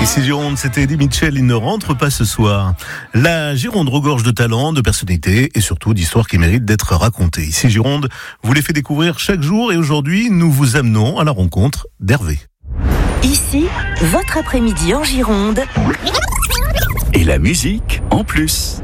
Ici Gironde, c'était Eddie Mitchell, il ne rentre pas ce soir. La Gironde regorge de talents, de personnalités et surtout d'histoires qui méritent d'être racontées. Ici Gironde vous les fait découvrir chaque jour et aujourd'hui, nous vous amenons à la rencontre d'Hervé. Ici, votre après-midi en Gironde. Et la musique en plus.